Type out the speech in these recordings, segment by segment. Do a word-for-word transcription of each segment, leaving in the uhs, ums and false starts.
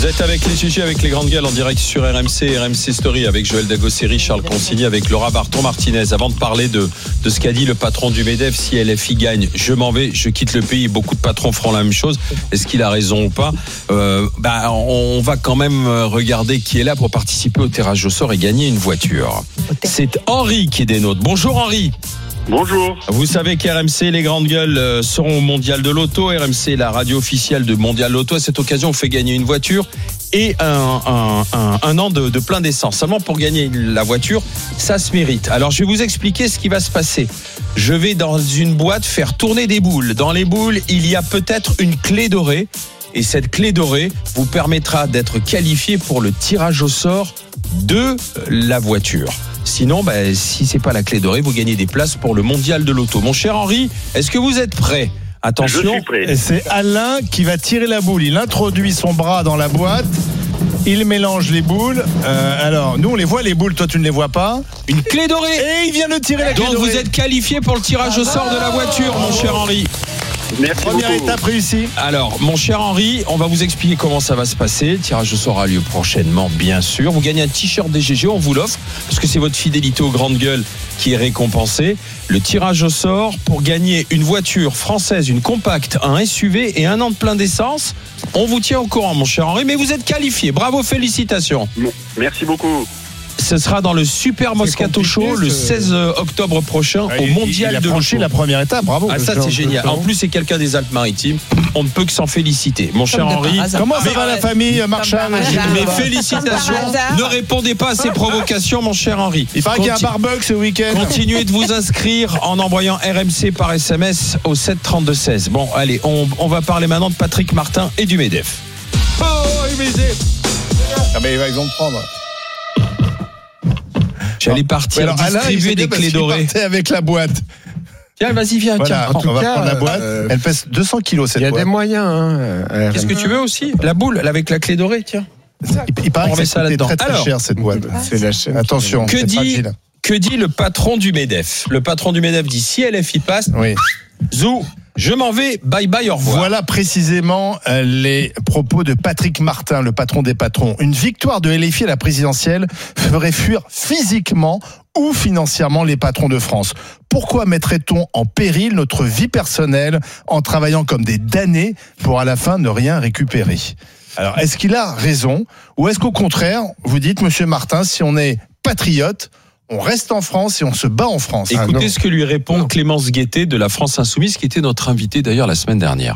Vous êtes avec les sujets, avec les grandes gueules en direct sur R M C, R M C Story avec Joël Dagosseri, Charles Consigny, avec Laura Barton-Martinez. Avant de parler de, de ce qu'a dit le patron du MEDEF, si L F I gagne, je m'en vais, je quitte le pays. Beaucoup de patrons feront la même chose. Est-ce qu'il a raison ou pas? euh, bah, On va quand même regarder qui est là pour participer au tirage au sort et gagner une voiture. C'est Henri qui est des nôtres. Bonjour Henri. Bonjour. Vous savez qu'R M C, les grandes gueules seront au Mondial de l'Auto. R M C, la radio officielle de Mondial de l'Auto. À cette occasion, on fait gagner une voiture et un, un, un, un an de, de plein d'essence. Seulement pour gagner la voiture, ça se mérite. Alors, je vais vous expliquer ce qui va se passer. Je vais dans une boîte faire tourner des boules. Dans les boules, il y a peut-être une clé dorée. Et cette clé dorée vous permettra d'être qualifié pour le tirage au sort de la voiture. Sinon, bah, si c'est pas la clé dorée, vous gagnez des places pour le Mondial de l'Auto. Mon cher Henri, est-ce que vous êtes prêt? Attention. Je suis prêt. Et c'est Alain qui va tirer la boule. Il introduit son bras dans la boîte. Il mélange les boules. Euh, alors, nous, on les voit, les boules. Toi, tu ne les vois pas. Une clé dorée. Et il vient de tirer la clé Donc, dorée. vous êtes qualifié pour le tirage au sort de la voiture, mon cher Henri. Merci Première beaucoup. étape réussie. Alors, mon cher Henri, on va vous expliquer comment ça va se passer. Le tirage au sort a lieu prochainement, bien sûr. Vous gagnez un t-shirt des G G, on vous l'offre, parce que c'est votre fidélité aux grandes gueules qui est récompensée. Le tirage au sort pour gagner une voiture française, une compacte, un S U V et un an de plein d'essence. On vous tient au courant, mon cher Henri, mais vous êtes qualifié. Bravo, félicitations. Merci beaucoup. Ce sera dans le Super Moscato Show le seize octobre prochain Ah, au il- Mondial il a de franchi l'Auto. la première étape, bravo. Ah, ça c'est génial. En plus, c'est quelqu'un des Alpes-Maritimes. On ne peut que s'en féliciter. Mon cher Henri, Comment ça va la famille, Marshall? mes félicitations. Ne répondez pas à ces provocations, mon cher Henri. Il paraît qu'il y a un Conti- barbecue ce week-end. Continuez de vous inscrire en envoyant R M C par S M S au sept trente-deux seize. Bon, allez, on, on va parler maintenant de Patrick Martin et du MEDEF. Oh, il me disait. Ah, mais ils vont me prendre. J'allais partir Alors, Alain, il distribuer s'est des dit parce clés qu'il dorées. partait avec la boîte. Tiens, vas-y, viens. Voilà, tiens. on va cas, prendre la boîte. euh, Elle pèse deux cents kilos cette Il y a boîte. des moyens. Hein, Qu'est-ce que tu veux aussi? La boule avec la clé dorée, tiens. Il, il paraît On que remet ça ça coûtait là-dedans. très très Alors, cher cette boîte. C'est la chaîne. Attention, Que c'est dit, fragile. que dit le patron du MEDEF? Le patron du MEDEF dit si L F I passe, Oui. zou, je m'en vais, bye bye, au revoir. Voilà précisément euh, les propos de Patrick Martin, le patron des patrons. Une victoire de L F I à la présidentielle ferait fuir physiquement ou financièrement les patrons de France. Pourquoi mettrait-on en péril notre vie personnelle en travaillant comme des damnés pour à la fin ne rien récupérer? Alors, est-ce qu'il a raison ou est-ce qu'au contraire, vous dites, monsieur Martin, si on est patriote, on reste en France et on se bat en France? Écoutez Ah, non. ce que lui répond Clémence Guettet de la France Insoumise, qui était notre invitée d'ailleurs la semaine dernière.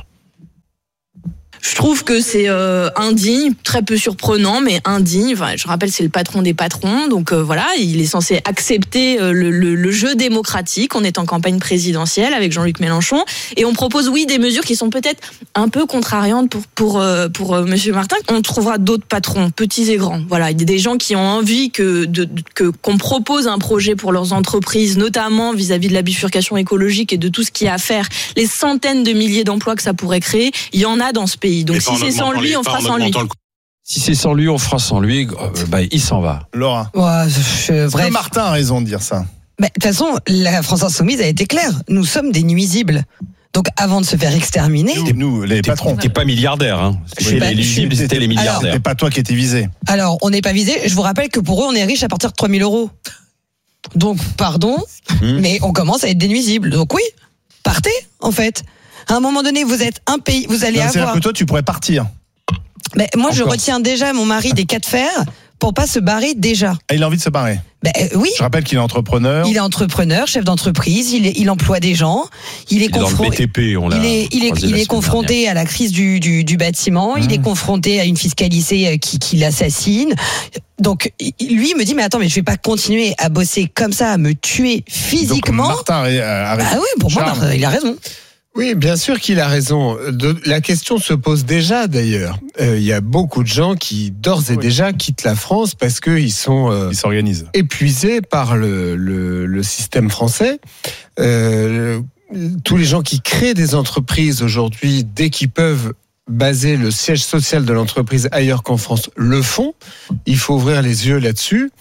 Je trouve que c'est euh, indigne, très peu surprenant, mais indigne. Enfin, je rappelle, c'est le patron des patrons, donc euh, voilà, il est censé accepter euh, le, le, le jeu démocratique. On est en campagne présidentielle avec Jean-Luc Mélenchon, et on propose, oui, des mesures qui sont peut-être un peu contrariantes pour pour euh, pour euh, Monsieur Martin. On trouvera d'autres patrons, petits et grands. Voilà, il y a des gens qui ont envie que de, que qu'on propose un projet pour leurs entreprises, notamment vis-à-vis de la bifurcation écologique et de tout ce qu'il y a à faire, les centaines de milliers d'emplois que ça pourrait créer. Il y en a dans ce pays. Donc si c'est sans lui, on fera sans lui. Si c'est sans lui, on fera sans lui. Euh, bah, il s'en va. Laura. Ouais, je- Est-ce que bref. Martin a raison de dire ça? Mais, de toute façon, la France Insoumise a été claire. Nous sommes des nuisibles. Donc, avant de se faire exterminer. Nous, nous, les T'es, patrons. t'es pas milliardaire, hein. C'est pas- les nuisibles, c'était les milliardaires. C'est pas toi qui étais visé. Alors, on n'est pas visé. Je vous rappelle que pour eux, on est riche à partir de trois mille euros. Donc, pardon, Mmh. mais on commence à être des nuisibles. Donc, oui, partez, en fait. À un moment donné, vous êtes un pays, vous allez Non, C'est-à-dire avoir. que toi, tu pourrais partir. Mais moi, je Encore. retiens déjà mon mari des cas de fer pour pas se barrer déjà. Et il a envie de se barrer. Ben, euh, oui. Je rappelle qu'il est entrepreneur. Il est entrepreneur, chef d'entreprise, il, est, il emploie des gens, il est Il est dans le B confronté. T P, on l'a Il est, il est, croisé il la est semaine confronté à la crise du, du, du bâtiment, il est confronté à une fiscalité qui, qui l'assassine. Donc, il- lui, il me dit, mais attends, mais je vais pas continuer à bosser comme ça, à me tuer Donc, physiquement. Martin a, a raison. Ah oui, pour moi, Charles. Martin, il a raison. Oui, bien sûr qu'il a raison. De- la question se pose déjà d'ailleurs. Euh, Il y a beaucoup de gens qui d'ores et Oui. déjà quittent la France parce qu'ils sont euh, Il s'organise. épuisés par le, le, le système français. Euh, tous les gens qui créent des entreprises aujourd'hui, dès qu'ils peuvent baser le siège social de l'entreprise ailleurs qu'en France, le font. Il faut ouvrir les yeux là-dessus.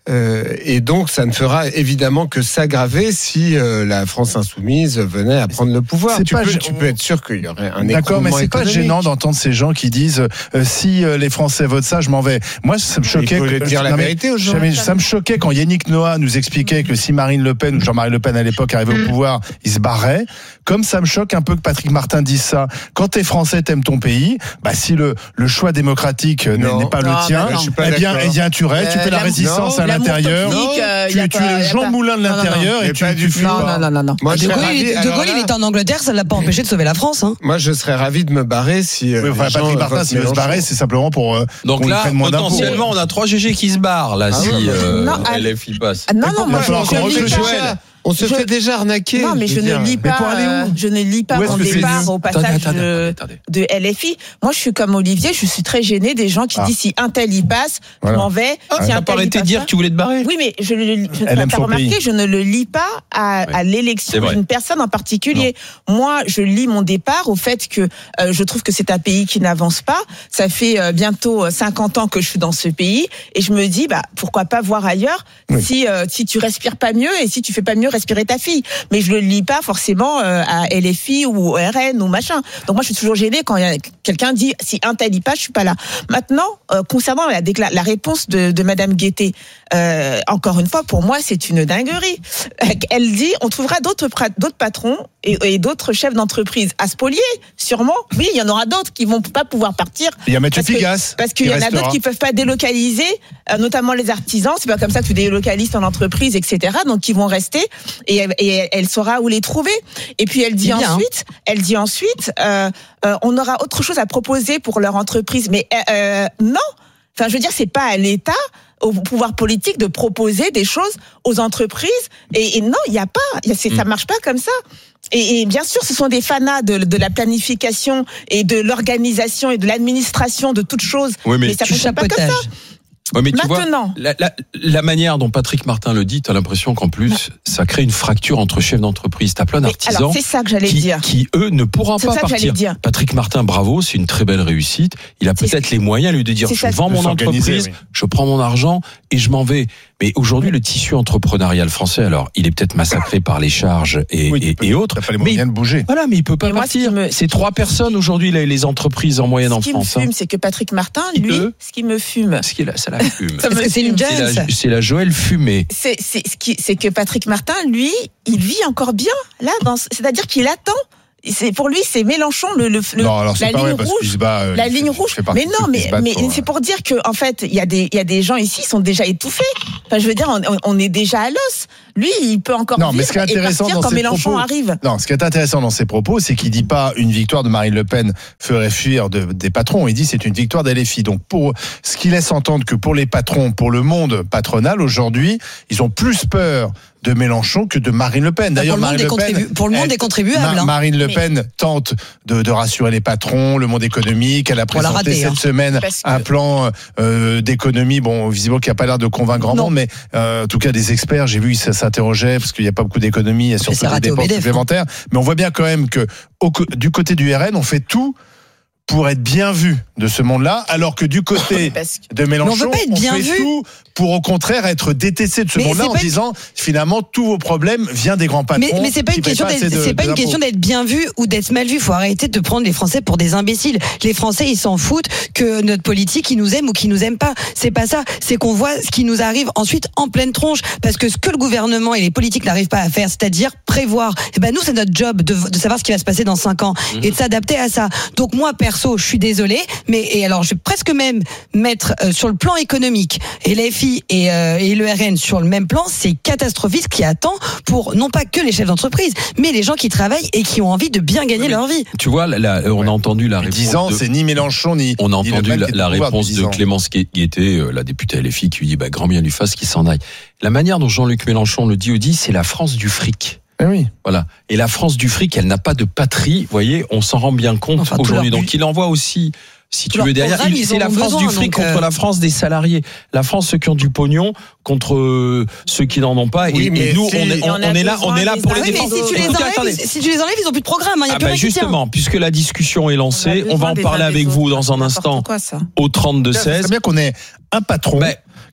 Euh, et donc, ça ne fera évidemment que s'aggraver si euh, la France insoumise venait à prendre le pouvoir. Tu, pas, peux, je... tu peux être sûr qu'il y aurait un écroulement. D'accord, mais c'est économique. pas gênant d'entendre ces gens qui disent euh, si euh, les Français votent ça, je m'en vais. Moi, ça me choquait. Il faut que, dire la non, vérité aux gens. Ça, ça me choquait quand Yannick Noah nous expliquait que si Marine Le Pen ou Jean-Marie Le Pen à l'époque arrivait au pouvoir, il se barrait. Comme ça me choque un peu que Patrick Martin dise ça. Quand t'es Français, t'aimes ton pays. Bah si le le choix démocratique n'est, n'est pas non, le tien, non, non. eh bien, eh bien tu restes. Euh, tu fais la, la résistance non, à l'intérieur. Euh, tu, tu es le Jean Moulin de l'intérieur et tu tu non, non non non non. Moi, de Gaulle, il, de Gaulle il était en Angleterre, ça ne l'a pas empêché de sauver la France. Hein. Moi, je serais ravi de me barrer si. Oui, enfin, Patrick Martin, s'il veut se barrer, c'est simplement pour. Euh, Donc là, potentiellement, on a trois G G qui se barrent là, ah si oui, euh, non, L F I passe. Non, non, moi, je lis pas. On se je... fait déjà arnaquer. Non, mais je, je ne lis pas. Euh, je ne lis pas mon départ au passage attendez, attendez, de, attendez. de L F I. Moi, je suis comme Olivier. Je suis très gênée des gens qui ah. disent si un tel y passe, voilà. je m'en vais. Ah, si t'as pas arrêté de dire que tu voulais te barrer. Oui, mais je ne l'ai pas remarqué. Je ne le lis pas à, ouais. à l'élection d'une personne en particulier. Non. Moi, je lis mon départ au fait que euh, je trouve que c'est un pays qui n'avance pas. Ça fait euh, bientôt cinquante ans que je suis dans ce pays et je me dis, bah pourquoi pas voir ailleurs oui. si euh, si tu respires pas mieux et si tu fais pas mieux respirer ta fille. Mais je le lis pas forcément euh, à L F I ou au R N ou machin. Donc moi je suis toujours gênée quand y a quelqu'un dit si un tel lit pas, je suis pas là. Maintenant euh, concernant la, décla- la réponse de, de Madame Guettet, euh, encore une fois pour moi c'est une dinguerie. Elle dit on trouvera d'autres d'autres patrons et, et d'autres chefs d'entreprise à spolier, sûrement. Oui, il y en aura d'autres qui vont pas pouvoir partir. Il y a Mathieu parce Pigasse. Que, parce qu'il y en a d'autres qui peuvent pas délocaliser, euh, notamment les artisans. C'est pas comme ça que tu délocalises ton entreprise, et cetera. Donc ils vont rester et, et elle saura où les trouver. Et puis elle dit bien, ensuite, hein. elle dit ensuite, euh, euh, on aura autre chose à proposer pour leur entreprise. Mais euh, non. Enfin, je veux dire, c'est pas à l'État, au pouvoir politique, de proposer des choses aux entreprises. Et, et non, il y a pas, y a, c'est, mmh. ça marche pas comme ça. Et, et bien sûr, ce sont des fanats de, de la planification et de l'organisation et de l'administration de toutes choses. Oui, mais, mais ça fonctionne pas comme ça. Ouais, mais tu Maintenant. vois, la, la, la manière dont Patrick Martin le dit, t'as l'impression qu'en plus, non. ça crée une fracture entre chefs d'entreprise. T'as plein d'artisans alors, c'est ça que j'allais qui, dire. qui, eux, ne pourront c'est pas ça partir. Que j'allais dire. Patrick Martin, bravo, c'est une très belle réussite. Il a peut-être les moyens, lui, de dire, je ça, vends mon entreprise, oui. je prends mon argent et je m'en vais. Mais aujourd'hui, le tissu entrepreneurial français, alors, il est peut-être massacré par les charges et, oui, et, peux, et autres. T'as pas les moyens mais, de bouger. Voilà, mais il peut pas moi, partir. Me... C'est trois personnes aujourd'hui, les, les entreprises en moyenne en France. Ce qui me fume, hein. c'est que Patrick Martin, lui, peut... ce qui me fume. Ce qui est là, ça la fume. ça me c'est une c'est, la, c'est la Joël fumée. C'est, c'est, ce qui, c'est que Patrick Martin, lui, il vit encore bien, là, dans, c'est-à-dire qu'il attend. C'est pour lui, c'est Mélenchon le, le, le non, alors c'est la pas ligne vrai, rouge, se bat, euh, la ligne rouge. Mais non, mais mais pour, c'est pour dire que en fait, il y a des il y a des gens ici qui sont déjà étouffés. Enfin, je veux dire, on, on est déjà à l'os. Lui, il peut encore non, vivre mais ce qui est intéressant et partir dans quand ses Mélenchon propos, arrive. Non, ce qui est intéressant dans ses propos, c'est qu'il dit pas une victoire de Marine Le Pen ferait fuir de, des patrons. Il dit c'est une victoire d'L F I. Donc pour ce qui laisse entendre que pour les patrons, pour le monde patronal aujourd'hui, ils ont plus peur de Mélenchon que de Marine Le Pen. D'ailleurs, Marine Le Pen, contribu- pour le monde est contribuable. Ma- Marine Le Pen mais... tente de, de rassurer les patrons, le monde économique. Elle a présenté rater, cette hein. semaine que... un plan euh, d'économie. Bon, visiblement qui a pas l'air de convaincre grand monde, mais euh, en tout cas des experts. J'ai vu ils s'interrogeaient parce qu'il n'y a pas beaucoup d'économies, il y a surtout des dépenses supplémentaires. Mais on voit bien quand même que au, du côté du R N, on fait tout pour être bien vu de ce monde-là, alors que du côté de Mélenchon, on, on fait vu. tout pour au contraire être détesté de ce mais monde-là en disant une... finalement tous vos problèmes viennent des grands patrons. Mais, mais c'est pas une question d'être, de, c'est pas une question d'être bien vu ou d'être mal vu. Il faut arrêter de prendre les Français pour des imbéciles. Les Français, ils s'en foutent que notre politique, ils nous aiment ou qu'ils nous aiment pas. C'est pas ça. C'est qu'on voit ce qui nous arrive ensuite en pleine tronche, parce que ce que le gouvernement et les politiques n'arrivent pas à faire, c'est-à-dire prévoir. Et ben nous, c'est notre job de, de savoir ce qui va se passer dans cinq ans mmh. et de s'adapter à ça. Donc moi, perso, je suis désolée, mais et alors je vais presque même mettre euh, sur le plan économique et l'F I et, euh, et le R N sur le même plan, c'est catastrophique ce qui attend pour non pas que les chefs d'entreprise, mais les gens qui travaillent et qui ont envie de bien gagner oui, leur vie. Tu vois, là, là, on ouais. a entendu la réponse. dix ans, de... c'est ni Mélenchon ni. On a ni entendu la, la réponse de, de Clémence Guettet, euh, la députée L F I, qui lui dit bah, grand bien lui fasse qu'il s'en aille. La manière dont Jean-Luc Mélenchon le dit ou dit, c'est la France du fric. Eh oui. Voilà. Et la France du fric, elle n'a pas de patrie. Vous voyez, on s'en rend bien compte enfin, aujourd'hui. Donc il envoie aussi. Si tu veux derrière, il, c'est la France besoin, du fric contre euh... la France des salariés. La France ceux qui ont du pognon contre euh, ceux qui n'en ont pas. Oui, et, mais et nous, si, on est, on, on est là, on est là pour les défendre. Si tu les enlèves, si tu les enlèves, ils ont plus de programme. Il y a ah plus bah rien justement, puisque la discussion est lancée, on, on va en parler avec vous dans un instant au trente-deux seize. C'est bien qu'on ait un patron. Bah,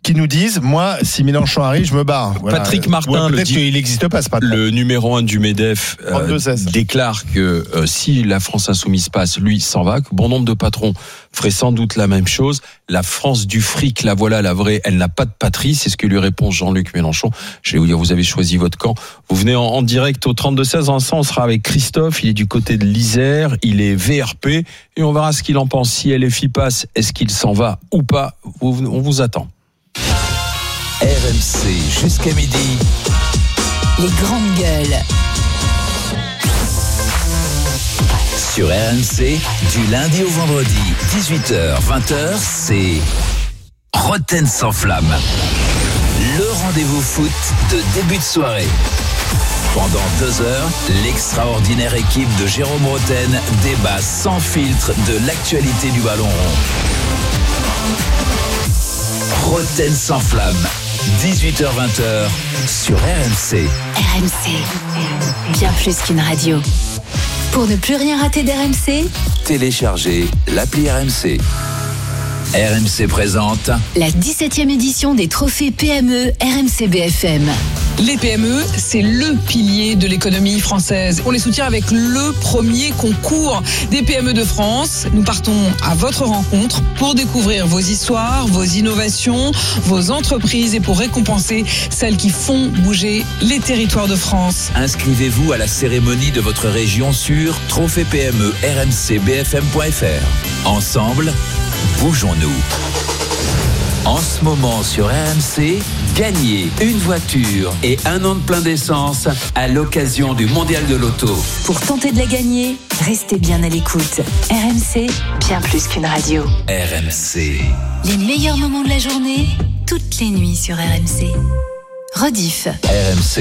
qui nous disent, moi, si Mélenchon arrive, je me barre. Voilà. Patrick Martin, ouais, peut-être le qu'il n'existe pas, ce patron. Le numéro un du MEDEF euh, déclare que euh, si la France insoumise passe, lui s'en va, que bon nombre de patrons feraient sans doute la même chose. La France du fric, la voilà, la vraie, elle n'a pas de patrie, c'est ce que lui répond Jean-Luc Mélenchon. Je vais vous dire, vous avez choisi votre camp. Vous venez en, en direct au trente-deux seize, en instant, on sera avec Christophe, il est du côté de l'Isère, il est V R P, et on verra ce qu'il en pense. Si L F I passe, est-ce qu'il s'en va ou pas? On vous attend. R M C jusqu'à midi. Les grandes gueules. Sur R M C, du lundi au vendredi, dix-huit heures vingt heures, c'est Roten sans flamme. Le rendez-vous foot de début de soirée. Pendant deux heures, l'extraordinaire équipe de Jérôme Roten débat sans filtre de l'actualité du ballon rond. Roten sans flamme, dix-huit heures vingt heures sur R M C. R M C, bien plus qu'une radio. Pour ne plus rien rater d'R M C, téléchargez l'appli R M C. R M C présente la dix-septième édition des trophées P M E R M C B F M. Les P M E, c'est le pilier de l'économie française. On les soutient avec le premier concours des P M E de France. Nous partons à votre rencontre pour découvrir vos histoires, vos innovations, vos entreprises et pour récompenser celles qui font bouger les territoires de France. Inscrivez-vous à la cérémonie de votre région sur trophée P M E R M C B F M point F R. Ensemble, bougeons-nous. En ce moment sur R M C, gagnez une voiture et un an de plein d'essence à l'occasion du Mondial de l'Auto. Pour tenter de la gagner, restez bien à l'écoute. R M C, bien plus qu'une radio. R M C. Les meilleurs moments de la journée, toutes les nuits sur R M C. Rediff. R M C.